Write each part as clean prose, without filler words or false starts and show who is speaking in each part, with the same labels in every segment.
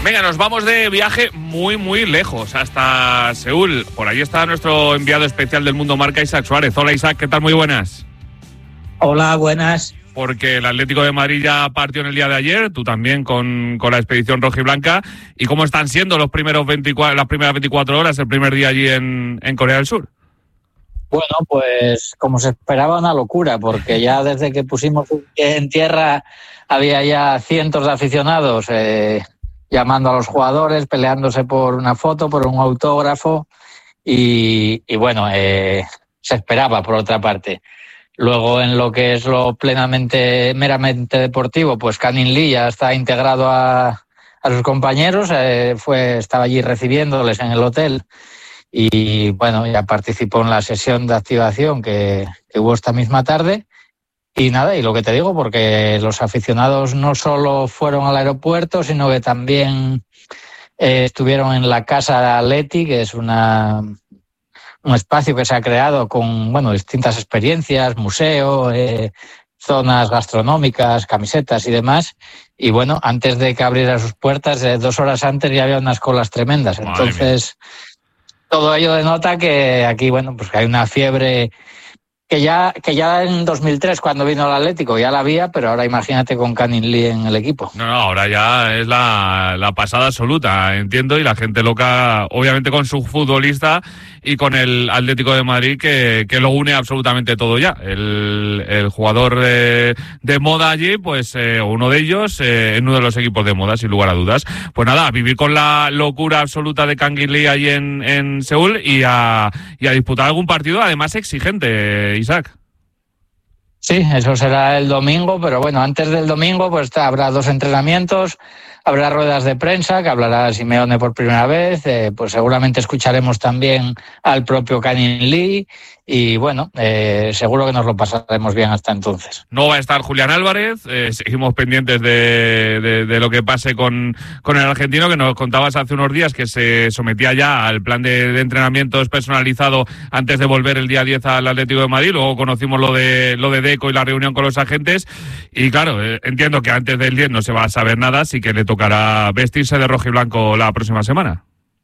Speaker 1: Venga, nos vamos de viaje muy, muy lejos, hasta Seúl. Por ahí está nuestro enviado especial del Mundo Marca, Isaac Suárez. Hola, Isaac, ¿qué tal? Muy buenas.
Speaker 2: Hola, buenas.
Speaker 1: Porque el Atlético de Madrid ya partió en el día de ayer, tú también con la expedición rojiblanca. ¿Y cómo están siendo las primeras 24 horas, el primer día allí en Corea del Sur?
Speaker 2: Bueno, pues como se esperaba, una locura, porque ya desde que pusimos un pie en tierra había ya cientos de aficionados llamando a los jugadores, peleándose por una foto, por un autógrafo y bueno, se esperaba por otra parte. Luego, en lo que es lo meramente deportivo, pues Canning Lee ya está integrado a sus compañeros, estaba allí recibiéndoles en el hotel y bueno, ya participó en la sesión de activación que hubo esta misma tarde. Y nada, y lo que te digo, porque los aficionados no solo fueron al aeropuerto, sino que también estuvieron en la Casa de Atleti, que es un espacio que se ha creado con distintas experiencias, museo, zonas gastronómicas, camisetas y demás. Y bueno, antes de que abriera sus puertas, 2 horas antes ya había unas colas tremendas. Entonces, todo ello denota que aquí, pues que hay una fiebre que ya en 2003, cuando vino el Atlético, ya la había, pero ahora imagínate con Canning Lee en el equipo.
Speaker 1: No, ahora ya es la pasada absoluta, entiendo, y la gente loca, obviamente con su futbolista y con el Atlético de Madrid, que lo une absolutamente todo ya. El jugador de moda allí, pues uno de ellos, en uno de los equipos de moda, sin lugar a dudas. Pues nada, a vivir con la locura absoluta de Canning Lee allí en Seúl y a disputar algún partido, además exigente, Isaac.
Speaker 2: Sí, eso será el domingo, pero bueno, antes del domingo pues habrá 2 entrenamientos, habrá ruedas de prensa que hablará Simeone por primera vez, pues seguramente escucharemos también al propio Canning Lee y bueno, seguro que nos lo pasaremos bien hasta entonces.
Speaker 1: No va a estar Julián Álvarez, seguimos pendientes de lo que pase con el argentino, que nos contabas hace unos días que se sometía ya al plan de entrenamientos personalizado antes de volver el día 10 al Atlético de Madrid. Luego conocimos lo de Deco y la reunión con los agentes y claro, entiendo que antes del 10 no se va a saber nada, así que le tocará vestirse de rojo y blanco la próxima semana.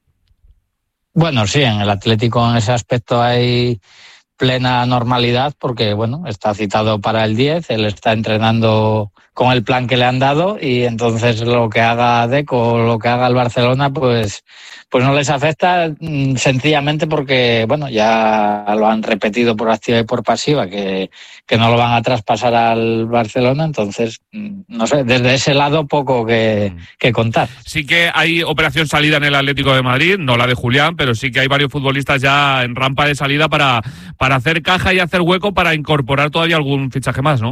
Speaker 2: Bueno, sí, en el Atlético en ese aspecto hay plena normalidad porque, está citado para el 10, él está entrenando con el plan que le han dado y entonces lo que haga Deco o lo que haga el Barcelona, pues no les afecta sencillamente porque, ya lo han repetido por activa y por pasiva que no lo van a traspasar al Barcelona, entonces, no sé, desde ese lado poco que contar.
Speaker 1: Sí que hay operación salida en el Atlético de Madrid, no la de Julián, pero sí que hay varios futbolistas ya en rampa de salida para hacer caja y hacer hueco para incorporar todavía algún fichaje más, ¿no?